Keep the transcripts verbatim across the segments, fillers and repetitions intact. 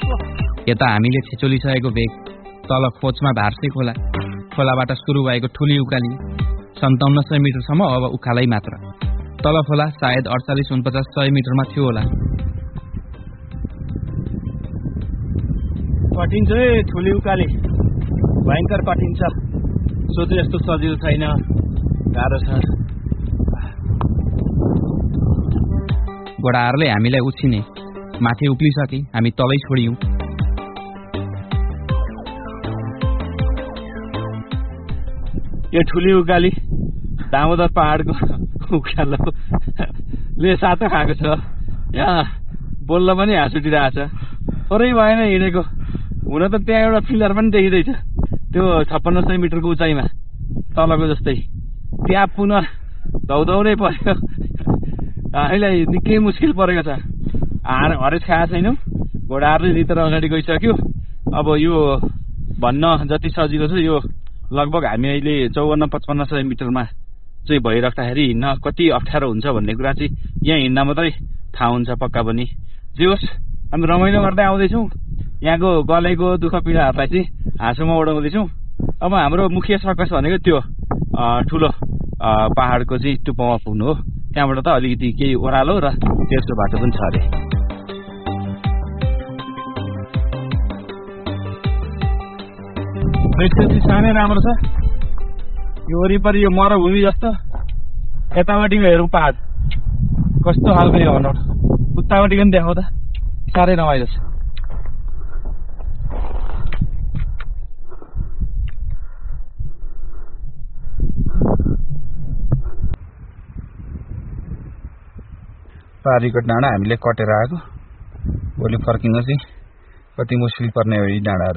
यता हामीले छिचोलिसकेको भेग, तल खोचमा भार्से खोला, खोलाबाट सुरु भएको ठुली उकाली सन्ताउन्न सय मिटरसम्म अब उकालै मात्र। तल खोला सायद अडचालिस उनपचास सय मिटरमा थियो होला। कठिन छ है ठुली उकाली, भयङ्कर कठिन छ। सोचे जस्तो सजिलो छैन, गाह्रो छ। घोडाहरूले हामीलाई उछिने, माथि उक्लिसके हामी तलै छोडियौं। यो ठुली उकाली दामोदर पहाडको उकालोले सातो खाएको छ। यहाँ बोल्न पनि हाँस उठिरहेछ। थोरै भएन हिँडेको। हुन त त्यहाँ एउटा पिलर पनि देखिँदैछ, त्यो छप्पन्न सय मिटरको उचाइमा, तलको जस्तै। त्यहाँ पुनः धौधौरै पर्यो। हामीलाई निकै मुस्किल परेको छ। हार हरेस खाएको छैनौँ। घोडाहरूले रितेर अगाडि गइसक्यो। अब यो भन्न जति सजिलो छ, यो लगभग हामी अहिले चौवन्न पचपन्न सय मिटरमा चाहिँ भइराख्दाखेरि हिँड्न कति अप्ठ्यारो हुन्छ भन्ने कुरा चाहिँ यहाँ हिँड्दा मात्रै थाहा हुन्छ पक्का पनि। जे होस्, हामी रमाइलो गर्दै आउँदैछौँ। यहाँको गलेको दुःख पीडाहरूलाई चाहिँ हाँसोमा उडाउँदैछौँ। अब हाम्रो मुख्य सर्कस भनेको त्यो ठुलो पहाडको चाहिँ टुप्पोमा पुग्नु हो। त्यहाँबाट त अलिकति केही ओह्रालो र तेर्सो बाटो पनि छ अरे। दृश्य सानै राम्रो छ। यो वरिपरि यो मरुभूमि जस्तो, यतापट्टिको हेरौँ पहाड कस्तो खालको यो अनौठो। उतापट्टिको पनि देखाउँदा साह्रै रमाइलो छ। पारीको डाँडा हामीले कटेर आएको। भोलि फर्किनु चाहिँ कति मुस्किल पर्ने हो यी डाँडाहरू।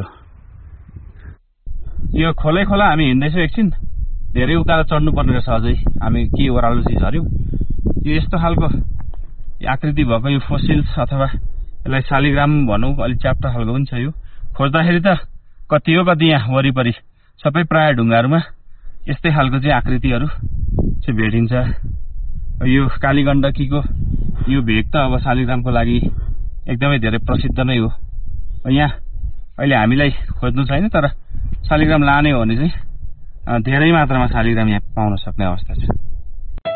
यो खोलै खोला हामी हिँड्दैछौँ। एकछिन धेरै उकालो चढ्नु पर्ने रहेछ अझै। हामी के ओह्रालो चिज हऱ्यौँ। यो यस्तो खालको आकृति भएको यो फोसिल्स अथवा यसलाई शालिग्राम भनौँ, अलिक च्याप्टा खालको पनि छ। यो खोज्दाखेरि त कति हो कति यहाँ वरिपरि सबै प्राय ढुङ्गाहरूमा यस्तै खालको चाहिँ आकृतिहरू चाहिँ भेटिन्छ। यो कालीगण्डकीको यो भेग त अब शालिग्रामको लागि एकदमै धेरै प्रसिद्ध नै हो। यहाँ अहिले हामीलाई खोज्नु छैन, तर शालिग्राम लाने हो भने चाहिँ धेरै मात्रामा शालिग्राम यहाँ पाउन सक्ने अवस्था छ।